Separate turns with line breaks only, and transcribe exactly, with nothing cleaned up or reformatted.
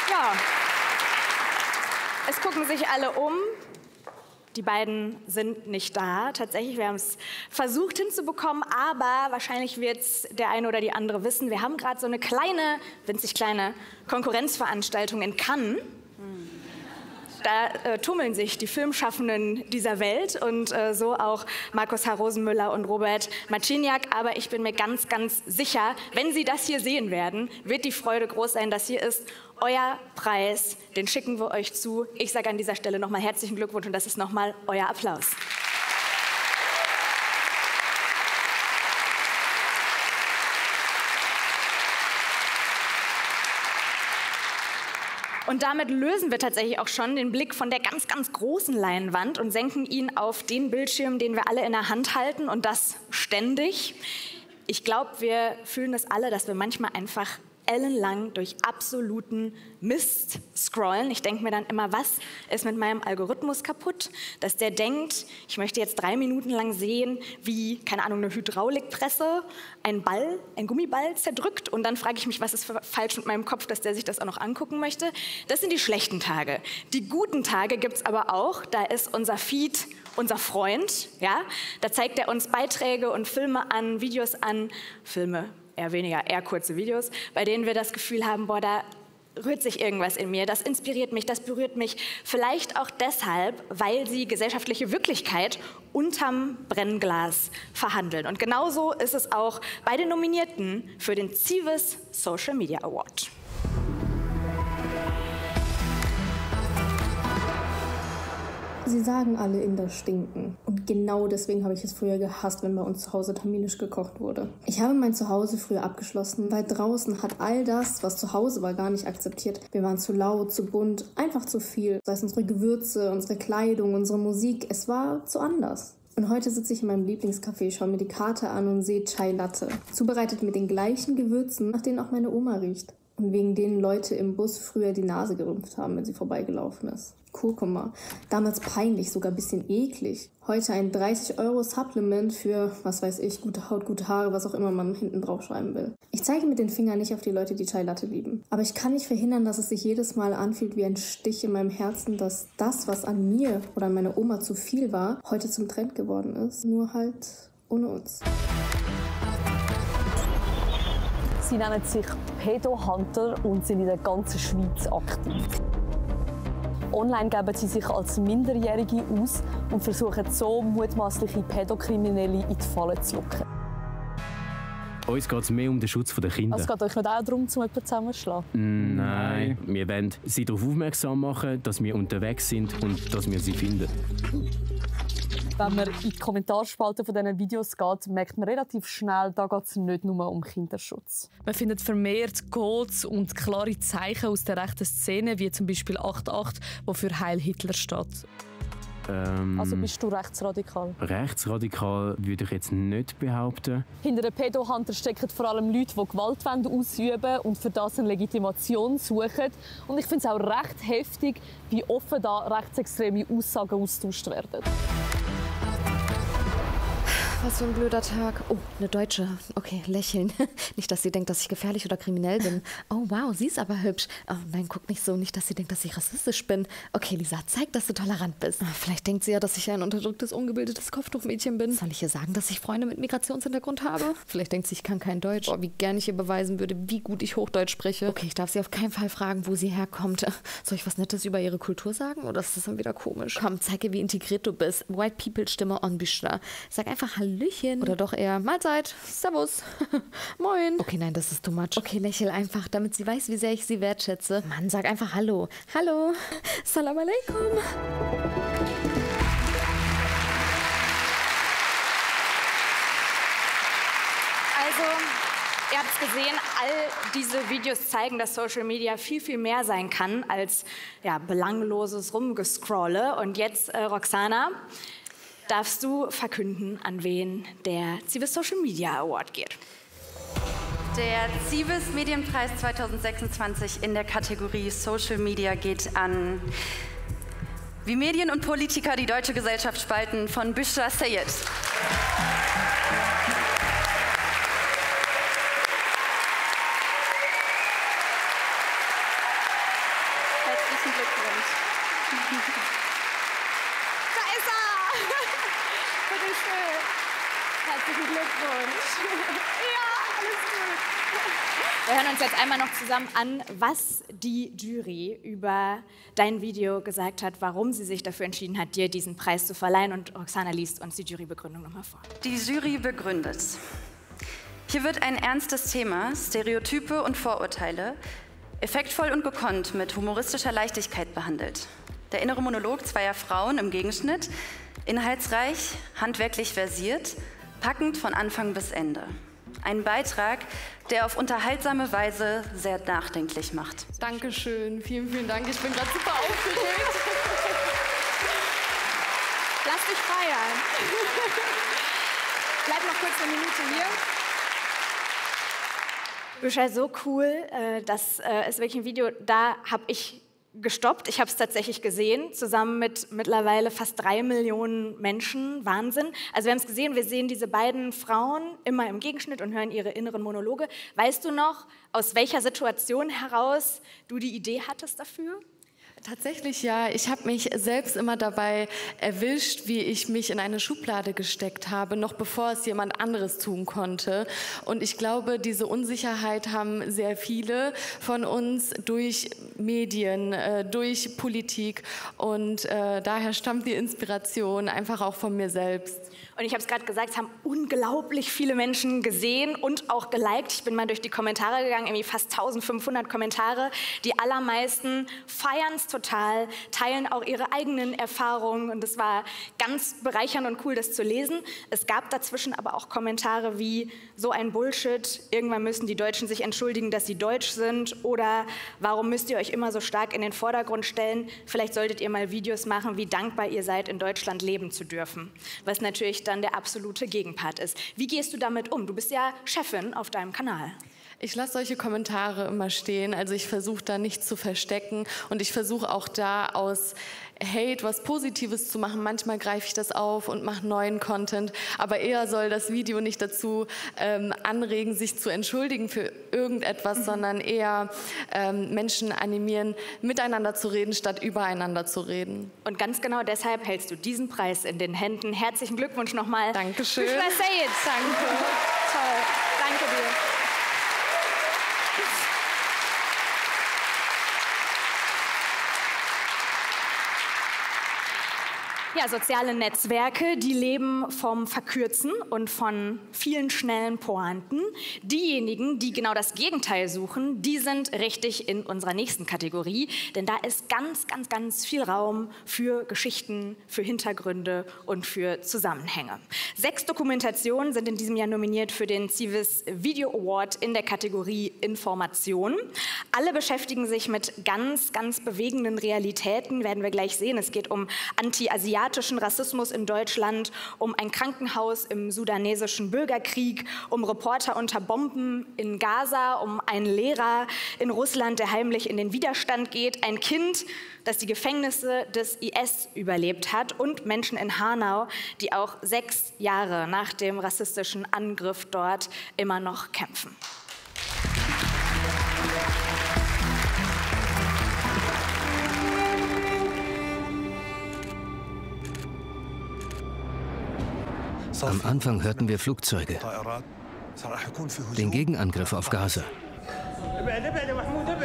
Ja, es gucken sich alle um. Die beiden sind nicht da. Tatsächlich, wir haben es versucht hinzubekommen, aber wahrscheinlich wird es der eine oder die andere wissen. Wir haben gerade so eine kleine, winzig kleine Konkurrenzveranstaltung in Cannes. Da äh, tummeln sich die Filmschaffenden dieser Welt und äh, so auch Markus H. Rosenmüller und Robert Marciniak. Aber ich bin mir ganz, ganz sicher, wenn Sie das hier sehen werden, wird die Freude groß sein. Das hier ist euer Preis, den schicken wir euch zu. Ich sage an dieser Stelle nochmal herzlichen Glückwunsch und das ist nochmal euer Applaus. Und damit lösen wir tatsächlich auch schon den Blick von der ganz, ganz großen Leinwand und senken ihn auf den Bildschirm, den wir alle in der Hand halten und das ständig. Ich glaube, wir fühlen es alle, dass wir manchmal einfach ellenlang durch absoluten Mist scrollen. Ich denke mir dann immer, was ist mit meinem Algorithmus kaputt, dass der denkt, ich möchte jetzt drei Minuten lang sehen, wie, keine Ahnung, eine Hydraulikpresse einen Ball, einen Gummiball zerdrückt und dann frage ich mich, was ist falsch mit meinem Kopf, dass der sich das auch noch angucken möchte. Das sind die schlechten Tage. Die guten Tage gibt es aber auch, da ist unser Feed unser Freund, ja, da zeigt er uns Beiträge und Filme an, Videos an, Filme, eher weniger, eher kurze Videos, bei denen wir das Gefühl haben, boah, da rührt sich irgendwas in mir, das inspiriert mich, das berührt mich. Vielleicht auch deshalb, weil sie gesellschaftliche Wirklichkeit unterm Brennglas verhandeln. Und genauso ist es auch bei den Nominierten für den Civis Social Media Award.
Sie sagen alle, Inder stinken. Und genau deswegen habe ich es früher gehasst, wenn bei uns zu Hause tamilisch gekocht wurde. Ich habe mein Zuhause früher abgeschlossen, weil draußen hat all das, was zu Hause war, gar nicht akzeptiert. Wir waren zu laut, zu bunt, einfach zu viel. Sei es unsere Gewürze, unsere Kleidung, unsere Musik. Es war zu anders. Und heute sitze ich in meinem Lieblingscafé, schaue mir die Karte an und sehe Chai Latte. Zubereitet mit den gleichen Gewürzen, nach denen auch meine Oma riecht. Und wegen denen Leute im Bus früher die Nase gerümpft haben, wenn sie vorbeigelaufen ist. Kurkuma. Damals peinlich, sogar ein bisschen eklig. Heute ein dreißig Euro Supplement für, was weiß ich, gute Haut, gute Haare, was auch immer man hinten drauf schreiben will. Ich zeige mit den Fingern nicht auf die Leute, die Chai Latte lieben. Aber ich kann nicht verhindern, dass es sich jedes Mal anfühlt wie ein Stich in meinem Herzen, dass das, was an mir oder an meiner Oma zu viel war, heute zum Trend geworden ist. Nur halt ohne uns.
Sie nennen sich Pedo-Hunter und sind in der ganzen Schweiz aktiv. Online geben sie sich als Minderjährige aus und versuchen so mutmaßliche Pädokriminelle in die Falle zu locken.
Uns geht es mehr um den Schutz der Kinder.
Also es geht euch nicht auch darum, zum jemanden zusammenzuschlagen?
Nein, wir wollen sie darauf aufmerksam machen, dass wir unterwegs sind und dass wir sie finden.
Wenn man in die Kommentarspalte von diesen Videos geht, merkt man relativ schnell, da geht es nicht nur um Kinderschutz. Man findet vermehrt Codes und klare Zeichen aus der rechten Szene, wie zum Beispiel acht acht, wo für Heil Hitler steht.
Ähm,
also bist du rechtsradikal?
Rechtsradikal würde ich jetzt nicht behaupten.
Hinter den Pedo-Hunter stecken vor allem Leute, die Gewalt ausüben wollen und für das eine Legitimation suchen. Und ich finde es auch recht heftig, wie offen da rechtsextreme Aussagen austauscht werden.
Was für ein blöder Tag. Oh, eine Deutsche. Okay, lächeln. Nicht, dass sie denkt, dass ich gefährlich oder kriminell bin. Oh, wow, sie ist aber hübsch. Oh nein, guck nicht so. Nicht, dass sie denkt, dass ich rassistisch bin. Okay, Lisa, zeig, dass du tolerant bist. Vielleicht denkt sie ja, dass ich ein unterdrücktes, ungebildetes Kopftuchmädchen bin. Soll ich ihr sagen, dass ich Freunde mit Migrationshintergrund habe? Vielleicht denkt sie, ich kann kein Deutsch. Oh, wie gern ich ihr beweisen würde, wie gut ich Hochdeutsch spreche. Okay, ich darf sie auf keinen Fall fragen, wo sie herkommt. Soll ich was Nettes über ihre Kultur sagen? Oder ist das dann wieder komisch? Komm, zeige, wie integriert du bist. White People Stimme on Bishra. Sag einfach Hallöchen. Oder doch eher Mahlzeit, Servus, Moin. Okay, nein, das ist too much. Okay, lächel einfach, damit sie weiß, wie sehr ich sie wertschätze. Mann, sag einfach Hallo. Hallo. Salam alaikum.
Also, ihr habt es gesehen, all diese Videos zeigen, dass Social Media viel, viel mehr sein kann als ja, belangloses Rumgescrolle. Und jetzt, äh, Roxana, darfst du verkünden, an wen der Civis Social Media Award geht.
Der Civis Medienpreis zweitausendsechsundzwanzig in der Kategorie Social Media geht an Wie Medien und Politiker die deutsche Gesellschaft spalten von Bishra Sayed.
Herzlichen Glückwunsch. Da ist er! Bitte schön. Herzlichen Glückwunsch. Ja, alles gut. Wir hören uns jetzt einmal noch zusammen an, was die Jury über dein Video gesagt hat, warum sie sich dafür entschieden hat, dir diesen Preis zu verleihen. Und Roxana liest uns die Jurybegründung nochmal vor.
Die Jury begründet. Hier wird ein ernstes Thema, Stereotype und Vorurteile, effektvoll und gekonnt mit humoristischer Leichtigkeit behandelt. Der innere Monolog zweier Frauen im Gegenschnitt, inhaltsreich, handwerklich versiert, packend von Anfang bis Ende. Ein Beitrag, der auf unterhaltsame Weise sehr nachdenklich macht.
Dankeschön, vielen, vielen Dank. Ich bin gerade super aufgeregt.
Lass dich feiern. Bleib noch kurz eine Minute hier. Büscha, so cool, das ist wirklich ein Video, da habe ich gestoppt. Ich habe es tatsächlich gesehen, zusammen mit mittlerweile fast drei Millionen Menschen. Wahnsinn. Also wir haben es gesehen, wir sehen diese beiden Frauen immer im Gegenschnitt und hören ihre inneren Monologe. Weißt du noch, aus welcher Situation heraus du die Idee hattest dafür?
Tatsächlich ja. Ich habe mich selbst immer dabei erwischt, wie ich mich in eine Schublade gesteckt habe, noch bevor es jemand anderes tun konnte. Und ich glaube, diese Unsicherheit haben sehr viele von uns durch Medien, äh, durch Politik. Und äh, daher stammt die Inspiration einfach auch von mir selbst.
Und ich habe es gerade gesagt, es haben unglaublich viele Menschen gesehen und auch geliked. Ich bin mal durch die Kommentare gegangen, irgendwie fast eintausendfünfhundert Kommentare. Die allermeisten feiern es total, teilen auch ihre eigenen Erfahrungen. Und es war ganz bereichernd und cool, das zu lesen. Es gab dazwischen aber auch Kommentare wie, so ein Bullshit, irgendwann müssen die Deutschen sich entschuldigen, dass sie deutsch sind. Oder warum müsst ihr euch immer so stark in den Vordergrund stellen? Vielleicht solltet ihr mal Videos machen, wie dankbar ihr seid, in Deutschland leben zu dürfen. Was natürlich dann der absolute Gegenpart ist. Wie gehst du damit um? Du bist ja Chefin auf deinem Kanal.
Ich lasse solche Kommentare immer stehen, also ich versuche da nichts zu verstecken und ich versuche auch da aus Hate was Positives zu machen. Manchmal greife ich das auf und mache neuen Content, aber eher soll das Video nicht dazu ähm, anregen, sich zu entschuldigen für irgendetwas, mhm. sondern eher ähm, Menschen animieren, miteinander zu reden, statt übereinander zu reden.
Und ganz genau deshalb hältst du diesen Preis in den Händen. Herzlichen Glückwunsch nochmal.
Dankeschön.
Büchler Sayed.
Danke.
Toll. Danke dir. Ja, soziale Netzwerke, die leben vom Verkürzen und von vielen schnellen Pointen. Diejenigen, die genau das Gegenteil suchen, die sind richtig in unserer nächsten Kategorie. Denn da ist ganz, ganz, ganz viel Raum für Geschichten, für Hintergründe und für Zusammenhänge. Sechs Dokumentationen sind in diesem Jahr nominiert für den Civis Video Award in der Kategorie Information. Alle beschäftigen sich mit ganz, ganz bewegenden Realitäten, werden wir gleich sehen. Es geht um anti-asiatische Rassismus in Deutschland, um ein Krankenhaus im sudanesischen Bürgerkrieg, um Reporter unter Bomben in Gaza, um einen Lehrer in Russland, der heimlich in den Widerstand geht, ein Kind, das die Gefängnisse des I S überlebt hat und Menschen in Hanau, die auch sechs Jahre nach dem rassistischen Angriff dort immer noch kämpfen.
Am Anfang hörten wir Flugzeuge, den Gegenangriff auf Gaza.